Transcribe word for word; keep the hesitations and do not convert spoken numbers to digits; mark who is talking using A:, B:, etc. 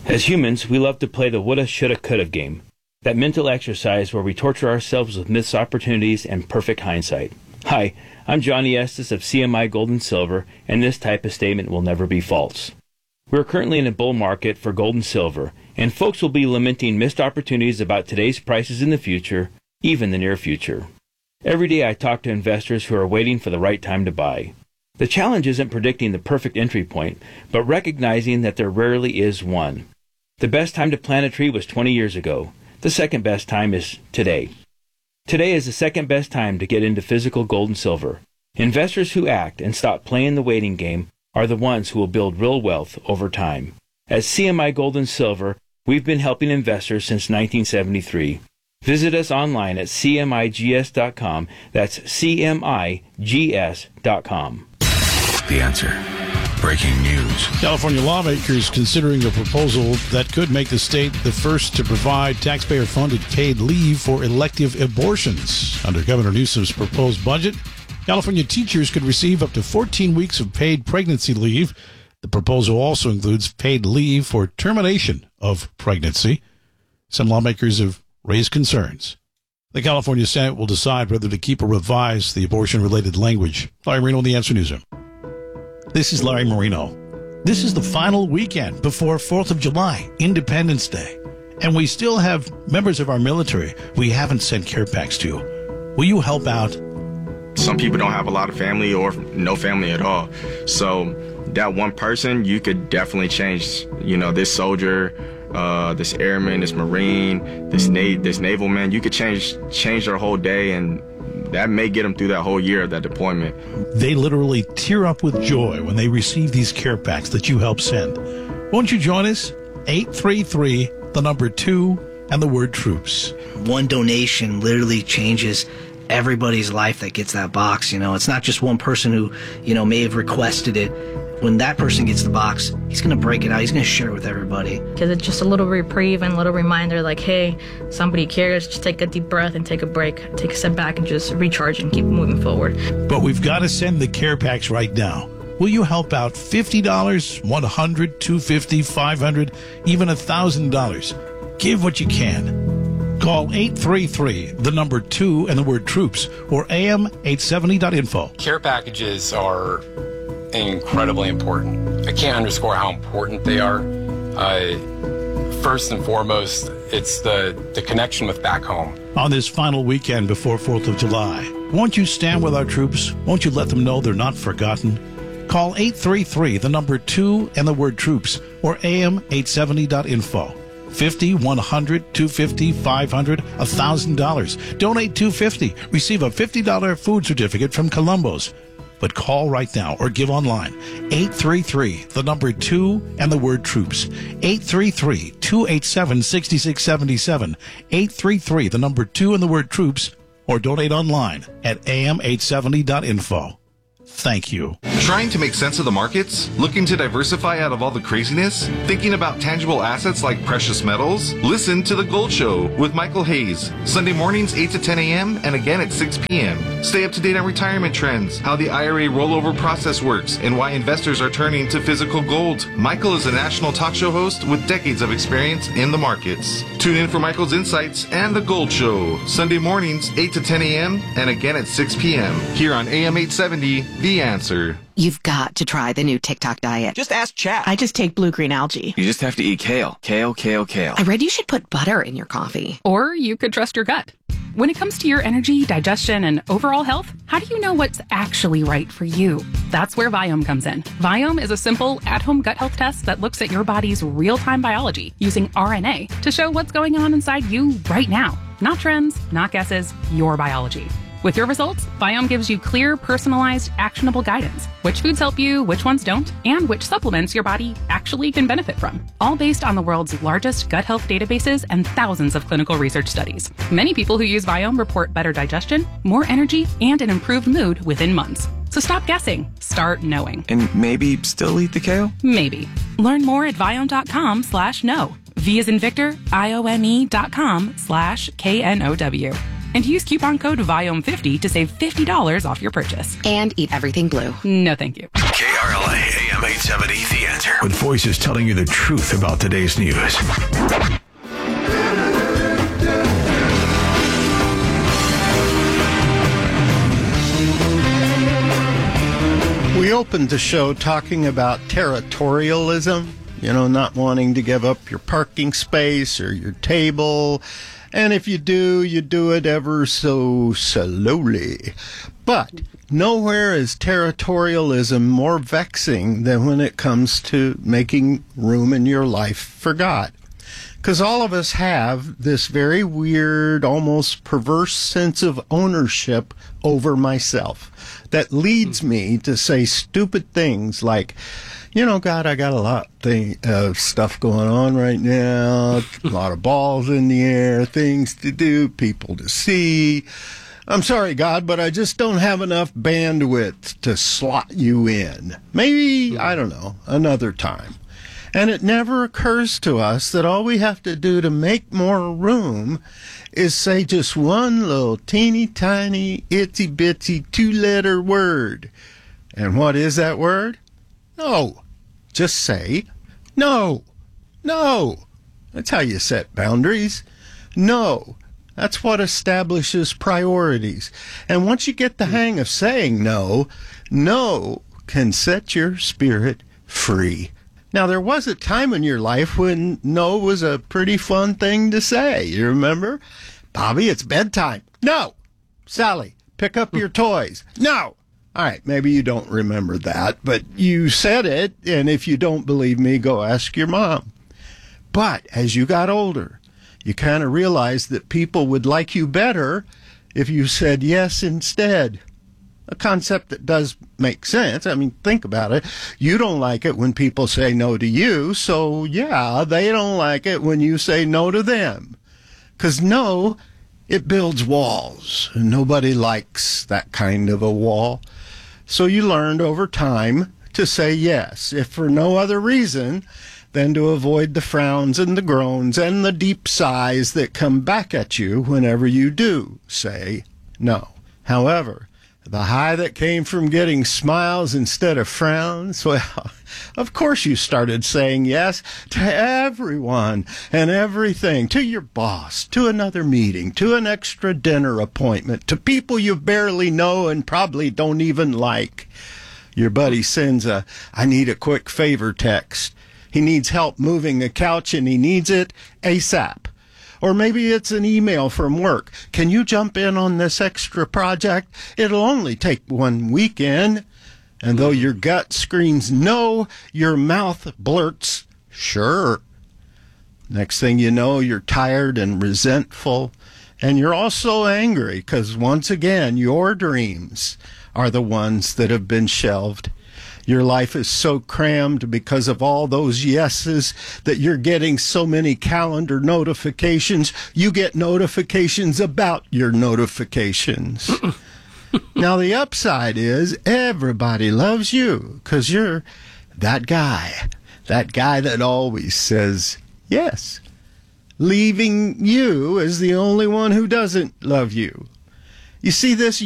A: As humans, we love to play the woulda, shoulda, coulda game. That mental exercise where we torture ourselves with missed opportunities and perfect hindsight. Hi, I'm Johnny Estes of C M I Gold and Silver, and this type of statement will never be false. We're currently in a bull market for gold and silver, and folks will be lamenting missed opportunities about today's prices in the future, even the near future. Every day I talk to investors who are waiting for the right time to buy. The challenge isn't predicting the perfect entry point, but recognizing that there rarely is one. The best time to plant a tree was twenty years ago. The second best time is today. Today is the second best time to get into physical gold and silver. Investors who act and stop playing the waiting game are the ones who will build real wealth over time. At C M I Gold and Silver, we've been helping investors since nineteen seventy-three. Visit us online at C M I G S dot com. That's C M I G S dot com.
B: The Answer. Breaking news.
C: California lawmakers considering a proposal that could make the state the first to provide taxpayer-funded paid leave for elective abortions. Under Governor Newsom's proposed budget, California teachers could receive up to fourteen weeks of paid pregnancy leave. The proposal also includes paid leave for termination of pregnancy. Some lawmakers have raised concerns. The California Senate will decide whether to keep or revise the abortion-related language. Larry Marino, The Answer Newsroom. This is Larry Marino. This is the final weekend before fourth of July, Independence Day. And we still have members of our military we haven't sent care packs to. Will you help out?
D: Some people don't have a lot of family or no family at all. So that one person, you could definitely change, you know, this soldier, uh, this airman, this Marine, this na- this naval man. You could change change their whole day, and that may get them through that whole year of that deployment.
C: They literally tear up with joy when they receive these care packs that you help send. Won't you join us? eight three three, the number two, and the word troops.
E: One donation literally changes everybody's life that gets that box. You know, it's not just one person who, you know, may have requested it. When that person gets the box, he's going to break it out. He's going to share it with everybody.
F: Because it's just a little reprieve and a little reminder like, hey, somebody cares. Just take a deep breath and take a break. Take a step back and just recharge and keep moving forward.
C: But we've got to send the care packs right now. Will you help out fifty dollars, one hundred dollars, two hundred fifty dollars, five hundred dollars, even one thousand dollars? Give what you can. Call eight three three, the number two, and the word troops, or A M eight seventy dot info.
G: Care packages are incredibly important. I can't underscore how important they are. Uh, first and foremost, it's the, the connection with back home.
C: On this final weekend before fourth of July, won't you stand with our troops? Won't you let them know they're not forgotten? Call eight three three, the number two, and the word troops, or A M eight seventy dot info. fifty, one hundred, two hundred fifty dollars, five hundred dollars, one thousand dollars. Donate two hundred fifty dollars. Receive a fifty dollars food certificate from Columbo's. But call right now or give online. eight three three, the number two, and the word troops. eight three three, two eight seven, six six seven seven. eight three three, the number two, and the word troops. Or donate online at A M eight seventy dot info. Thank you.
H: Trying to make sense of the markets? Looking to diversify out of all the craziness? Thinking about tangible assets like precious metals? Listen to The Gold Show with Michael Hayes. Sunday mornings eight to ten a.m. and again at six p.m. Stay up to date on retirement trends, how the I R A rollover process works, and why investors are turning to physical gold. Michael is a national talk show host with decades of experience in the markets. Tune in for Michael's insights and The Gold Show. Sunday mornings eight to ten a.m. and again at six p.m. here on A M eight seventy, The Answer.
I: You've got to try the new TikTok diet.
J: Just ask Chat.
I: I just take blue-green algae.
J: You just have to eat kale. Kale, kale, kale.
I: I read you should put butter in your coffee.
K: Or you could trust your gut. When it comes to your energy, digestion, and overall health, how do you know what's actually right for you? That's where Viome comes in. Viome is a simple, at-home gut health test that looks at your body's real-time biology using R N A to show what's going on inside you right now. Not trends, not guesses, your biology. With your results, Viome gives you clear, personalized, actionable guidance. Which foods help you, which ones don't, and which supplements your body actually can benefit from. All based on the world's largest gut health databases and thousands of clinical research studies. Many people who use Viome report better digestion, more energy, and an improved mood within months. So stop guessing. Start knowing.
J: And maybe still eat the kale?
K: Maybe. Learn more at Viome.com slash no. V as in Victor, I O M E dot com slash K N O W. And use coupon code Viome fifty to save fifty dollars off your purchase.
I: And eat everything blue.
K: No, thank you.
B: K R L A A M eight seventy, The Answer. With voices telling you the truth about today's news.
L: We opened the show talking about territorialism, you know, not wanting to give up your parking space or your table. And if you do, you do it ever so slowly. But nowhere is territorialism more vexing than when it comes to making room in your life for God. Because all of us have this very weird, almost perverse sense of ownership over myself that leads me to say stupid things like, you know, God, I got a lot thing, uh, stuff going on right now, a lot of balls in the air, things to do, people to see. I'm sorry, God, but I just don't have enough bandwidth to slot you in. Maybe, I don't know, another time. And it never occurs to us that all we have to do to make more room is say just one little teeny tiny itsy bitsy two letter word. And what is that word? No. Just say no. No. That's how you set boundaries. No. That's what establishes priorities. And once you get the hang of saying no, no can set your spirit free. Now, there was a time in your life when no was a pretty fun thing to say. You remember? Bobby, it's bedtime. No. Sally, pick up your toys. No. All right, maybe you don't remember that, but you said it, and if you don't believe me, go ask your mom. But as you got older, you kind of realized that people would like you better if you said yes instead. A concept that does make sense. I mean, think about it. You don't like it when people say no to you, so yeah, they don't like it when you say no to them. Because no, it builds walls. Nobody likes that kind of a wall. So you learned over time to say yes, if for no other reason than to avoid the frowns and the groans and the deep sighs that come back at you whenever you do say no. However, the high that came from getting smiles instead of frowns, well, of course you started saying yes to everyone and everything, to your boss, to another meeting, to an extra dinner appointment, to people you barely know and probably don't even like. Your buddy sends a, I need a quick favor text. He needs help moving a couch and he needs it ASAP. Or maybe it's an email from work. Can you jump in on this extra project? It'll only take one weekend. And though your gut screams no, your mouth blurts, sure. Next thing you know, you're tired and resentful. And you're also angry because, once again, your dreams are the ones that have been shelved. Your life is so crammed because of all those yeses that you're getting so many calendar notifications. You get notifications about your notifications. Now, the upside is everybody loves you because you're that guy, that guy that always says yes, leaving you as the only one who doesn't love you. You see, this